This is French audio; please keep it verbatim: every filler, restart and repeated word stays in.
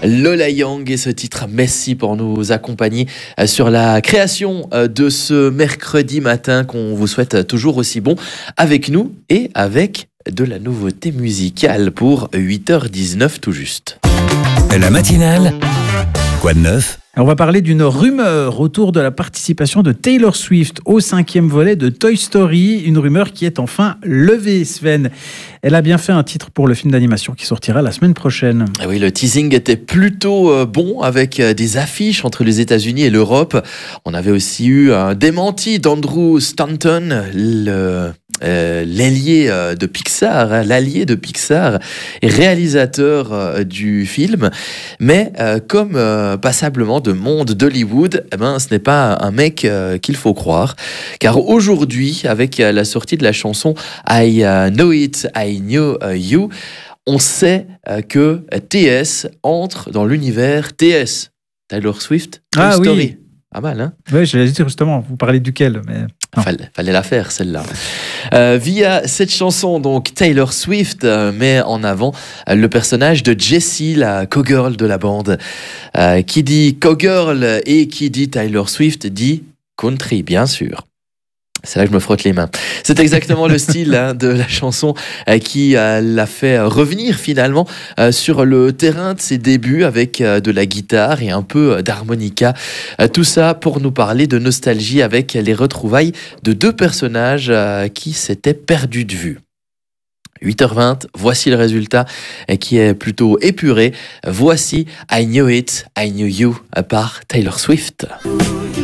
Lola Young et ce titre Messi pour nous accompagner sur la création de ce mercredi matin qu'on vous souhaite toujours aussi bon avec nous et avec de la nouveauté musicale pour huit heures dix-neuf tout juste. La matinale, quoi de neuf ? On va parler d'une rumeur autour de la participation de Taylor Swift au cinquième volet de Toy Story. Une rumeur qui est enfin levée, Sven. Elle a bien fait un titre pour le film d'animation qui sortira la semaine prochaine. Ah oui, le teasing était plutôt bon avec des affiches entre les États-Unis et l'Europe. On avait aussi eu un démenti d'Andrew Stanton, le... Euh, l'ailier euh, de Pixar, hein, l'allié de Pixar et réalisateur euh, du film, mais euh, comme euh, passablement de monde d'Hollywood, eh ben, ce n'est pas un mec euh, qu'il faut croire, car aujourd'hui, avec euh, la sortie de la chanson I uh, Know It, I Knew uh, You, on sait euh, que T S entre dans l'univers T S, Taylor Swift, Toy ah, Story. Oui. Pas mal, hein? Oui, je l'ai dit justement, vous parlez duquel, mais... Fallait, fallait la faire, celle-là. Euh, via cette chanson, donc, Taylor Swift euh, met en avant euh, le personnage de Jessie, la cowgirl de la bande. Euh, qui dit cowgirl et qui dit Taylor Swift dit country, bien sûr. C'est là que je me frotte les mains. C'est exactement le style hein, de la chanson euh, qui euh, l'a fait revenir finalement euh, sur le terrain de ses débuts avec euh, de la guitare et un peu euh, d'harmonica. Euh, tout ça pour nous parler de nostalgie avec les retrouvailles de deux personnages euh, qui s'étaient perdus de vue. huit heures vingt, voici le résultat euh, qui est plutôt épuré. Voici I Knew It, I Knew You par Taylor Swift.